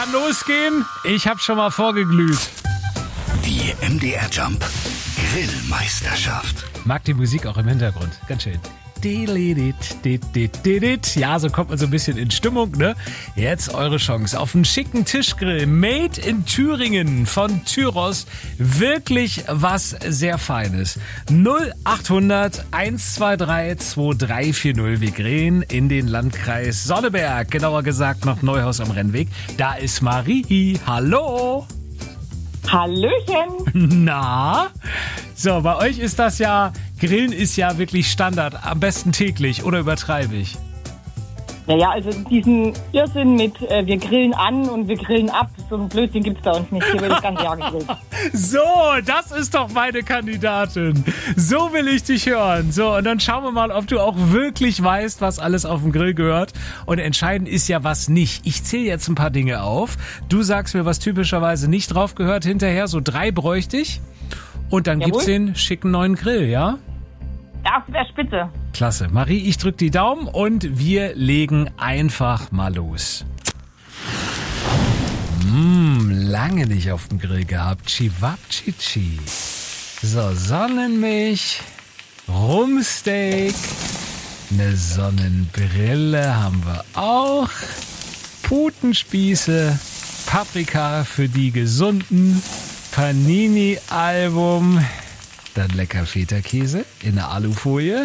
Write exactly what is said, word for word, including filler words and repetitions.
Kann losgehen. Ich habe schon mal vorgeglüht. Die M D R Jump Grillmeisterschaft. Mag die Musik auch im Hintergrund. Ganz schön. Ja, so kommt man so ein bisschen in Stimmung, ne? Jetzt eure Chance auf einen schicken Tischgrill. Made in Thüringen von Tyros. Wirklich was sehr Feines. null acht hundert eins zwei drei zwei drei vier null. Wir grillen in den Landkreis Sonneberg. Genauer gesagt noch Neuhaus am Rennweg. Da ist Marie. Hallo. Hallöchen. Na? So, bei euch ist das ja, Grillen ist ja wirklich Standard, am besten täglich, oder übertreibe ich? Naja, also diesen Irrsinn mit äh, wir grillen an und wir grillen ab, so ein Blödsinn gibt's bei uns nicht. Hier wird das ganze Jahr gegrillt. So, das ist doch meine Kandidatin. So will ich dich hören. So, und dann schauen wir mal, ob du auch wirklich weißt, was alles auf dem Grill gehört. Und entscheidend ist ja, was nicht. Ich zähle jetzt ein paar Dinge auf. Du sagst mir, was typischerweise nicht drauf gehört hinterher. So drei bräuchte ich. Und dann Jawohl. Gibt's den schicken neuen Grill, ja? Das wäre spitze. Klasse. Marie, ich drück die Daumen und wir legen einfach mal los. Mmh, lange nicht auf dem Grill gehabt. Chivapchichi. So, Sonnenmilch, Rumsteak, eine Sonnenbrille haben wir auch, Putenspieße, Paprika für die Gesunden, Panini-Album, dann lecker Feta-Käse in der Alufolie,